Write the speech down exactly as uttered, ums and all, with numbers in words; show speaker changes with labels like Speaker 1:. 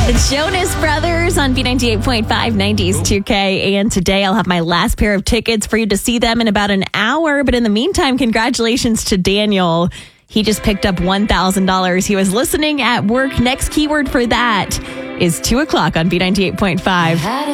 Speaker 1: The Jonas Brothers on B ninety-eight point five, nineties two K. And today I'll have my last pair of tickets for you to see them in about an hour. But in the meantime, congratulations to Daniel. He just picked up one thousand dollars. He was listening at work. Next keyword for that is two o'clock on B ninety-eight point five.